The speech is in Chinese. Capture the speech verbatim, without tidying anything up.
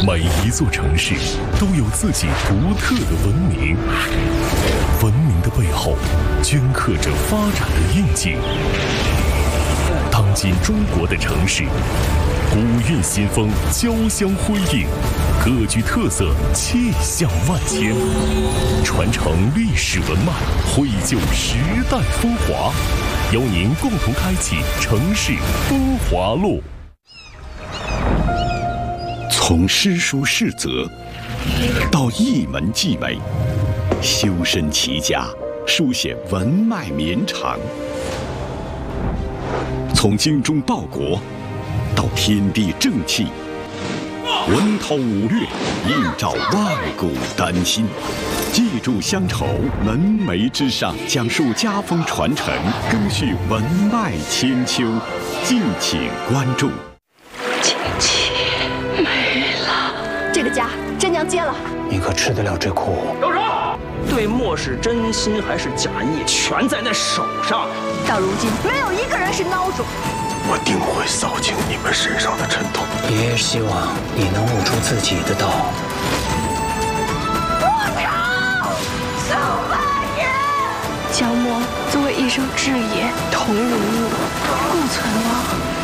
每一座城市都有自己独特的文明，文明的背后镌刻着发展的印记。当今中国的城市，古韵新风交相辉映，各具特色，气象万千，传承历史文脉，绘就时代风华。邀您共同开启城市风华路。从诗书世则到一门技美，修身齐家，书写文脉绵长。从精忠报国到天地正气，文韬武略，映照万古丹心。记住乡愁，门楣之上，讲述家风传承，歌序文脉千秋。敬请关注。 亲戚没了， 这个家真娘接了。 你可吃得了这苦？ 住手！对墨是真心还是假意，全在那手上。 到如今，没有一个人是孬种。 我定会扫清你们身上的尘土。 爷爷希望你能悟出自己的道。 不吵！小八爷！ 江墨作为一生挚友，同如物，故存亡。